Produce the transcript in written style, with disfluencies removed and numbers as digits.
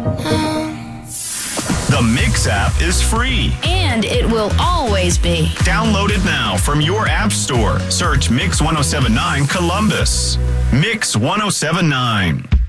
The Mix app is free. And it will always be. Download it now from your app store. Search Mix 1079 Columbus. Mix 1079.